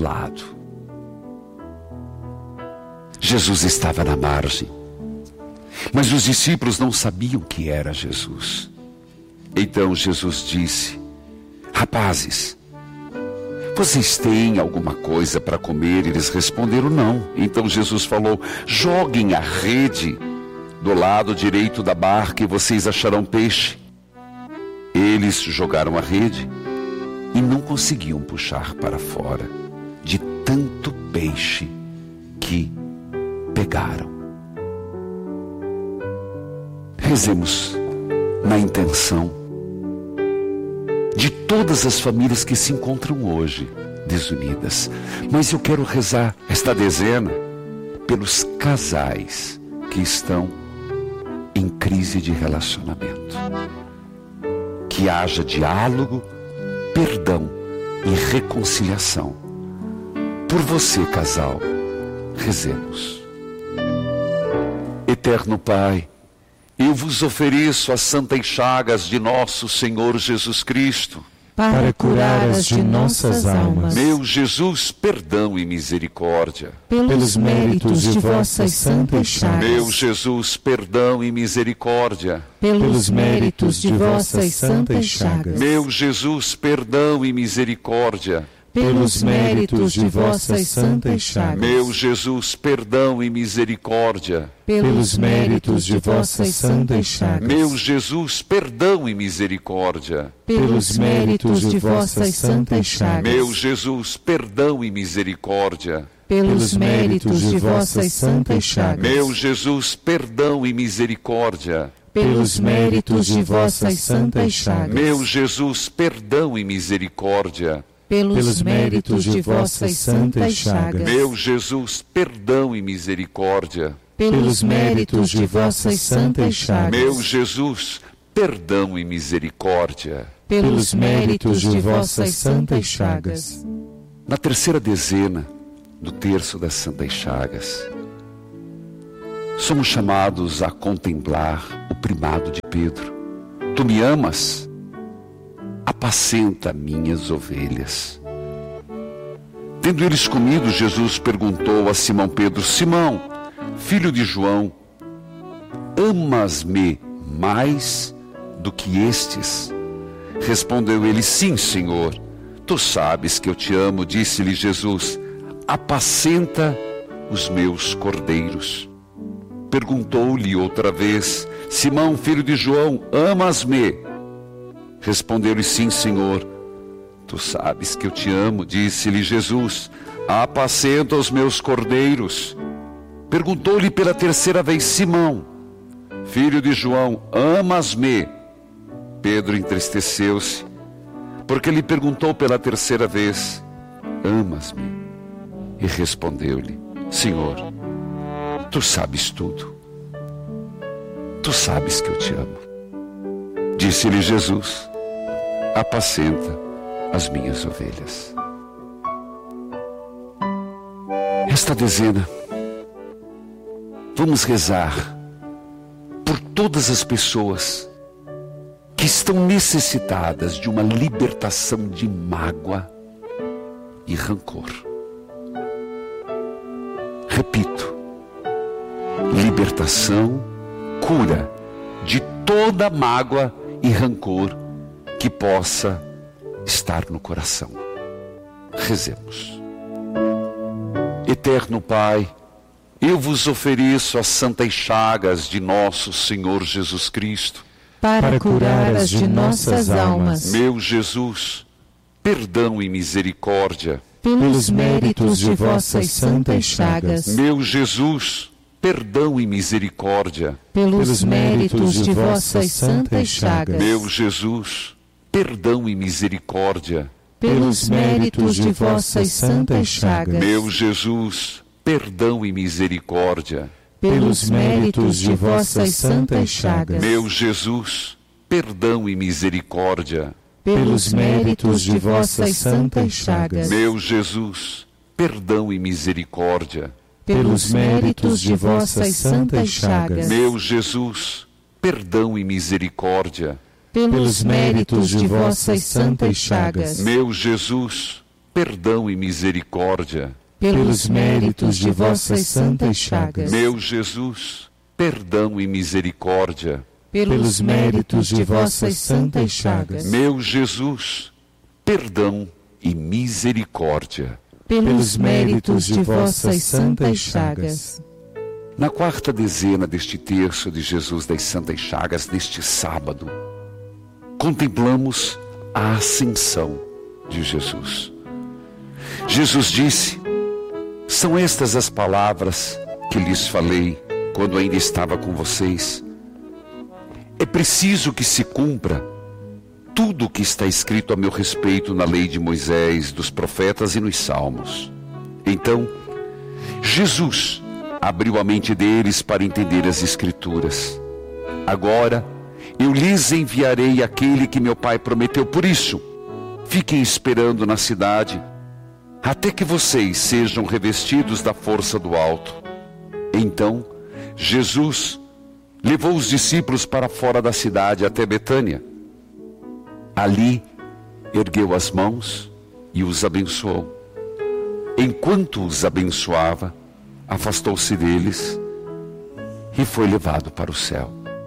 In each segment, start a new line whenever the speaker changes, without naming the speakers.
lado. Jesus estava na margem, mas os discípulos não sabiam que era Jesus. Então Jesus disse: rapazes, vocês têm alguma coisa para comer? Eles responderam: não. Então Jesus falou: joguem a rede do lado direito da barca e vocês acharão peixe. Eles jogaram a rede e não conseguiam puxar para fora, de tanto peixe que pegaram. Rezemos na intenção de todas as famílias que se encontram hoje desunidas. Mas eu quero rezar esta dezena pelos casais que estão em crise de relacionamento. Que haja diálogo, perdão e reconciliação. Por você, casal, rezemos. Eterno Pai, eu vos ofereço as santas chagas de nosso Senhor Jesus Cristo,
para curar as de nossas almas.
Meu Jesus, perdão e misericórdia.
Pelos méritos de vossas santas chagas.
Meu Jesus, perdão e misericórdia.
Pelos méritos de vossas santas chagas.
Meu Jesus, perdão e misericórdia.
Pelos méritos de vossas santas chagas.
Meu Jesus, perdão e misericórdia.
Pelos méritos de vossas santas chagas.
Meu Jesus, perdão e misericórdia.
Pelos méritos de vossas santas chagas.
Meu Jesus, perdão e misericórdia.
Pelos méritos de vossas santas chagas.
Meu Jesus, perdão e misericórdia.
Pelos méritos de vossas santas chagas.
Meu Jesus, perdão e misericórdia.
Pelos méritos de vossas santas chagas.
Meu Jesus, perdão e misericórdia.
Pelos méritos de vossas santas chagas.
Meu Jesus, perdão e misericórdia.
Pelos méritos de vossas santas chagas.
Na terceira dezena do terço das santas chagas, somos chamados a contemplar o primado de Pedro. Tu me amas? Apacenta minhas ovelhas. Tendo eles comido, Jesus perguntou a Simão Pedro: Simão, filho de João, amas-me mais do que estes? Respondeu ele: sim, Senhor, tu sabes que eu te amo. Disse-lhe Jesus: apacenta os meus cordeiros. Perguntou-lhe outra vez: Simão, filho de João, amas-me? Respondeu-lhe: sim, Senhor, tu sabes que eu te amo. Disse-lhe Jesus: apacenta os meus cordeiros. Perguntou-lhe pela terceira vez: Simão, filho de João, amas-me? Pedro entristeceu-se, porque lhe perguntou pela terceira vez: amas-me? E respondeu-lhe: Senhor, tu sabes tudo. Tu sabes que eu te amo. Disse-lhe Jesus: apacenta as minhas ovelhas. Esta dezena, vamos rezar por todas as pessoas que estão necessitadas de uma libertação de mágoa e rancor. Repito: libertação, cura de toda mágoa e rancor que possa estar no coração. Rezemos. Eterno Pai, eu vos ofereço as santas chagas de nosso Senhor Jesus Cristo,
para curar as de nossas almas.
Meu Jesus, perdão e misericórdia.
Pelos méritos de vossas santas chagas.
Meu Jesus, perdão e misericórdia.
Pelos méritos de vossas santas chagas.
Meu Jesus, perdão e misericórdia.
Pelos méritos de vossas santas chagas.
Meu Jesus, perdão e misericórdia.
Pelos méritos de vossas santas chagas.
Meu Jesus, perdão e misericórdia.
Pelos méritos de vossas santas chagas.
Meu Jesus, perdão e misericórdia.
Pelos méritos de vossas santas chagas.
Meu Jesus, perdão e misericórdia.
Pelos méritos de vossas santas chagas.
Meu Jesus, perdão e misericórdia.
Pelos méritos de vossas santas chagas.
Meu Jesus, perdão e misericórdia.
Pelos méritos de vossas santas chagas.
Meu Jesus, perdão e misericórdia.
Pelos méritos de vossas santas chagas.
Na quarta dezena deste terço de Jesus das Santas Chagas, neste sábado, contemplamos a ascensão de Jesus. Jesus disse: são estas as palavras que lhes falei quando ainda estava com vocês. É preciso que se cumpra tudo o que está escrito a meu respeito na lei de Moisés, dos profetas e nos salmos. Então, Jesus abriu a mente deles para entender as Escrituras. Agora, eu lhes enviarei aquele que meu Pai prometeu. Por isso, fiquem esperando na cidade, até que vocês sejam revestidos da força do alto. Então, Jesus levou os discípulos para fora da cidade, até Betânia. Ali, ergueu as mãos e os abençoou. Enquanto os abençoava, afastou-se deles e foi levado para o céu.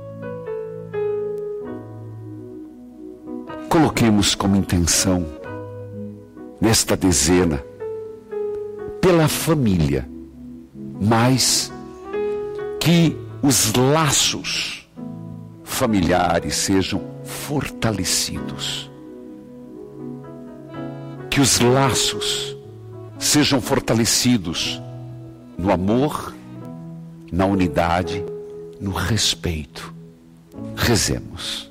Coloquemos como intenção, nesta dezena, pela família, mas que os laços familiares sejam fortalecidos. Que os laços sejam fortalecidos no amor, na unidade, no respeito. Rezemos.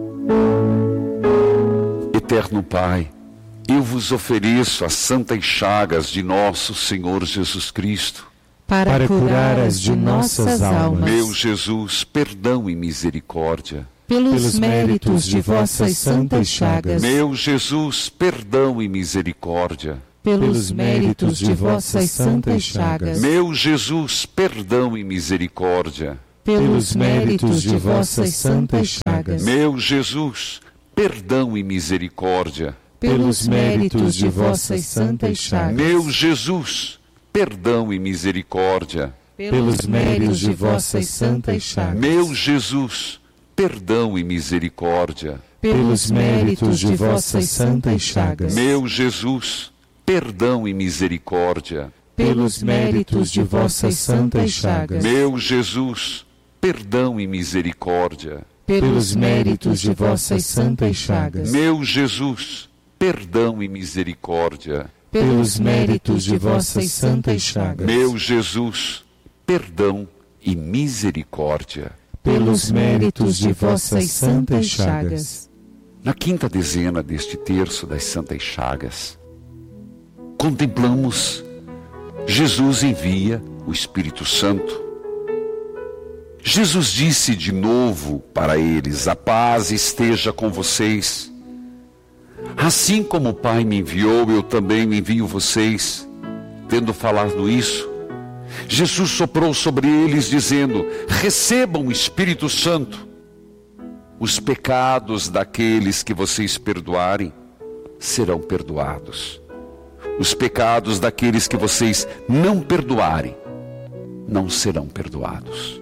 Eterno Pai, eu vos ofereço as santas chagas de nosso Senhor Jesus Cristo,
para curar as de nossas almas.
Meu Jesus, perdão e misericórdia.
Pelos méritos de vossas santas chagas.
Meu Jesus, perdão e misericórdia.
Pelos méritos de vossas santas chagas.
Meu Jesus, perdão e misericórdia.
Pelos méritos de vossas santas chagas.
Meu Jesus, perdão e misericórdia.
Pelos méritos de vossas santas chagas.
Meu Jesus, perdão e misericórdia.
Pelos méritos de vossas santas chagas.
Meu Jesus, perdão e misericórdia.
Pelos méritos de vossas santas chagas.
Meu Jesus, perdão e misericórdia.
Pelos méritos de vossas santas chagas.
Meu Jesus, perdão e misericórdia.
Pelos méritos de vossas santas chagas.
Meu Jesus, perdão e misericórdia.
Pelos méritos de vossas santas chagas.
Meu Jesus, perdão e misericórdia.
Pelos méritos de vossas santas chagas.
Na quinta dezena deste terço das Santas Chagas, contemplamos Jesus envia o Espírito Santo. Jesus disse de novo para eles: a paz esteja com vocês. Assim como o Pai me enviou, eu também envio vocês. Tendo falado isso, Jesus soprou sobre eles, dizendo: recebam o Espírito Santo. Os pecados daqueles que vocês perdoarem serão perdoados. Os pecados daqueles que vocês não perdoarem não serão perdoados.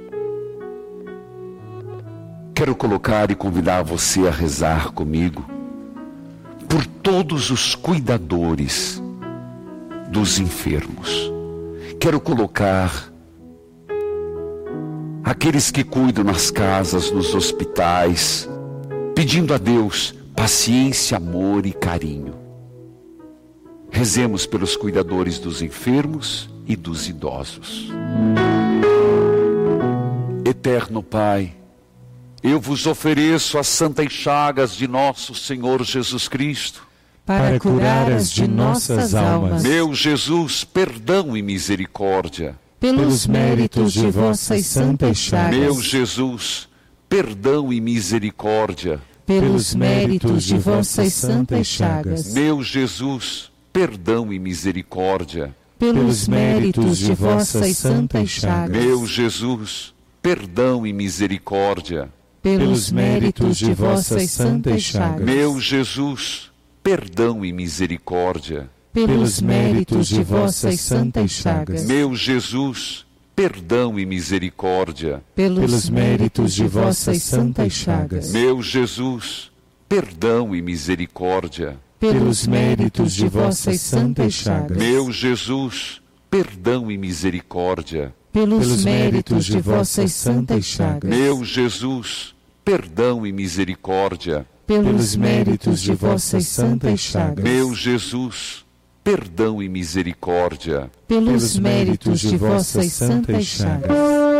Quero colocar e convidar você a rezar comigo por todos os cuidadores dos enfermos. Quero colocar aqueles que cuidam nas casas, nos hospitais, pedindo a Deus paciência, amor e carinho. Rezemos pelos cuidadores dos enfermos e dos idosos. Eterno Pai, eu vos ofereço as santas chagas de nosso Senhor Jesus Cristo,
para curar as de nossas almas.
Meu Jesus, perdão e misericórdia.
Pelos méritos de vossas santas chagas.
Meu Jesus, perdão e misericórdia.
Pelos méritos de vossas santas chagas.
Meu Jesus, perdão e misericórdia.
Pelos méritos de vossas santas chagas.
Meu Jesus, perdão e misericórdia.
Pelos méritos de vossas santas chagas.
Meu Jesus, perdão e misericórdia.
pelos méritos de vossas santas chagas.
Meu Jesus, perdão e misericórdia.
Pelos méritos de vossas santas chagas.
Meu Jesus, perdão e misericórdia.
Pelos méritos de vossas santas chagas.
Meu Jesus, perdão e misericórdia.
Pelos méritos de vossas santas chagas.
Meu Jesus, perdão e misericórdia.
Pelos méritos de vossas santas chagas.
Meu Jesus, perdão e misericórdia.
Pelos méritos de vossas santas chagas.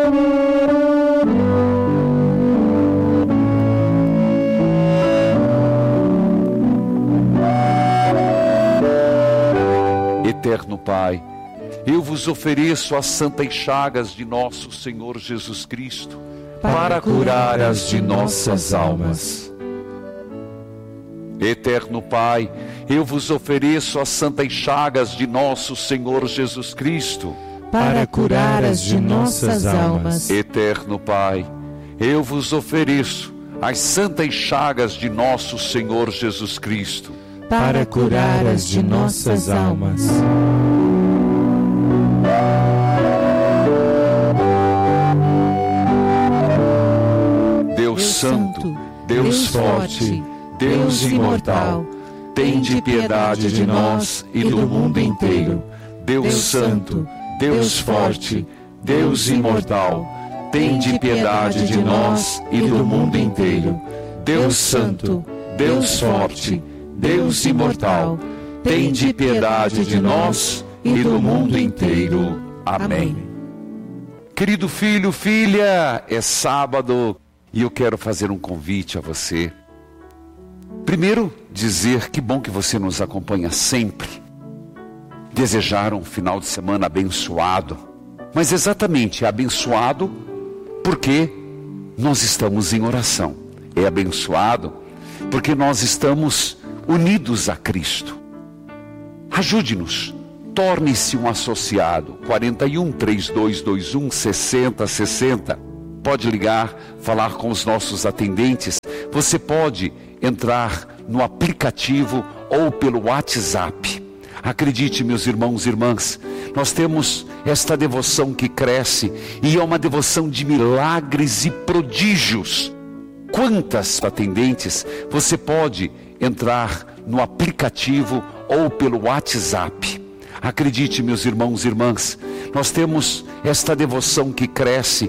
Eterno Pai, eu vos ofereço as santas chagas de nosso Senhor Jesus Cristo, para curar as de nossas almas. Eterno Pai, eu vos ofereço as santas chagas de nosso Senhor Jesus Cristo,
para curar as de nossas almas.
Eterno Pai, eu vos ofereço as santas chagas de nosso Senhor Jesus Cristo,
para curar as de nossas almas.
Deus Santo, Deus Forte, Deus imortal, tende piedade de nós e do mundo inteiro. Deus Santo, Deus Forte, Deus imortal, tende piedade de nós e do mundo inteiro. Deus Santo, Deus Forte, Deus imortal, tende piedade de nós e do mundo inteiro. Amém. Querido filho, filha, é sábado e eu quero fazer um convite a você. Primeiro, dizer que bom que você nos acompanha sempre. Desejar um final de semana abençoado. Mas exatamente, é abençoado porque nós estamos em oração. É abençoado porque nós estamos unidos a Cristo. Ajude-nos, torne-se um associado. 41 3221 6060. Pode ligar, falar com os nossos atendentes. Você pode entrar no aplicativo ou pelo WhatsApp. Acredite, meus irmãos e irmãs, nós temos esta devoção que cresce e é uma devoção de milagres e prodígios. Quantas atendentes você pode entrar no aplicativo ou pelo WhatsApp? Acredite, meus irmãos e irmãs, nós temos esta devoção que cresce